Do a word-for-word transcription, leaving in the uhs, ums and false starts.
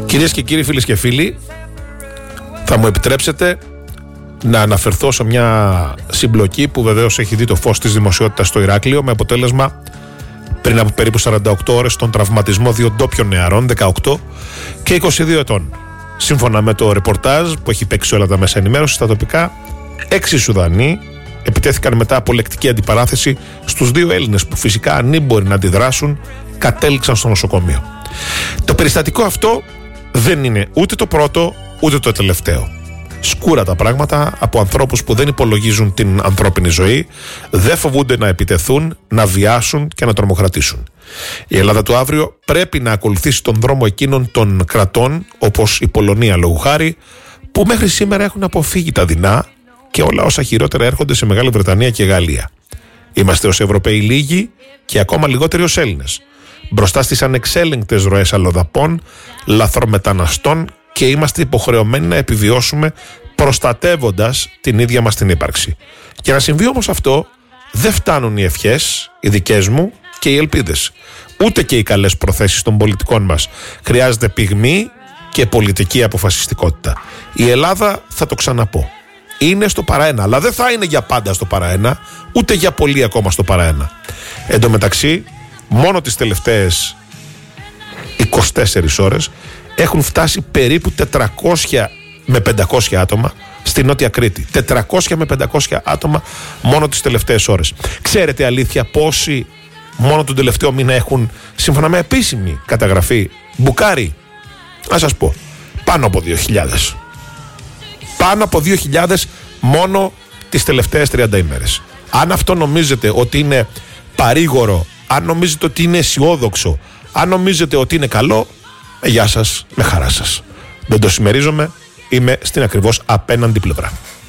Κυρίες και κύριοι, φίλες και φίλοι, θα μου επιτρέψετε να αναφερθώ σε μια συμπλοκή που βεβαίως έχει δει το φως της δημοσιότητας στο Ηράκλειο, με αποτέλεσμα πριν από περίπου σαράντα οκτώ ώρες τον τραυματισμό δύο ντόπιων νεαρών, δεκαοκτώ και είκοσι δύο ετών. Σύμφωνα με το ρεπορτάζ που έχει παίξει όλα τα μέσα ενημέρωσης, στα τοπικά έξι Σουδανοί επιτέθηκαν μετά από λεκτική αντιπαράθεση στους δύο Έλληνες που φυσικά ανήμποροι να αντιδράσουν κατέληξαν στο νοσοκομείο. Το περιστατικό αυτό δεν είναι ούτε το πρώτο ούτε το τελευταίο. Σκούρα τα πράγματα από ανθρώπους που δεν υπολογίζουν την ανθρώπινη ζωή, δεν φοβούνται να επιτεθούν, να βιάσουν και να τρομοκρατήσουν. Η Ελλάδα του αύριο πρέπει να ακολουθήσει τον δρόμο εκείνων των κρατών, όπως η Πολωνία λόγου χάρη, που μέχρι σήμερα έχουν αποφύγει τα δεινά και όλα όσα χειρότερα έρχονται σε Μεγάλη Βρετανία και Γαλλία. Είμαστε ως Ευρωπαίοι λίγοι και ακόμα λιγότεροι ως Έλληνες, μπροστά στις ανεξέλεγκτες ροές αλλοδαπών, λαθρομεταναστών, και είμαστε υποχρεωμένοι να επιβιώσουμε προστατεύοντας την ίδια μας την ύπαρξη. Και να συμβεί όμως αυτό, δεν φτάνουν οι ευχές, οι δικές μου και οι ελπίδες. Ούτε και οι καλές προθέσεις των πολιτικών μας. Χρειάζεται πυγμή και πολιτική αποφασιστικότητα. Η Ελλάδα, θα το ξαναπώ, είναι στο παραένα, αλλά δεν θα είναι για πάντα στο παραένα, ούτε για πολύ ακόμα στο παραένα. Εν τω μεταξύ, μόνο τις τελευταίες είκοσι τέσσερις ώρες έχουν φτάσει περίπου τετρακόσια με πεντακόσια άτομα στη Νότια Κρήτη. τετρακόσια με πεντακόσια άτομα μόνο τις τελευταίες ώρες. Ξέρετε αλήθεια πόσοι μόνο τον τελευταίο μήνα έχουν, σύμφωνα με επίσημη καταγραφή, μπουκάρει? Να σας πω, πάνω από δύο χιλιάδες. Πάνω από δύο χιλιάδες μόνο τις τελευταίες τριάντα ημέρες. Αν αυτό νομίζετε ότι είναι παρήγορο, αν νομίζετε ότι είναι αισιόδοξο, αν νομίζετε ότι είναι καλό, ε, γεια σας, με χαρά σας. Δεν το συμμερίζομαι, είμαι στην ακριβώς απέναντι πλευρά.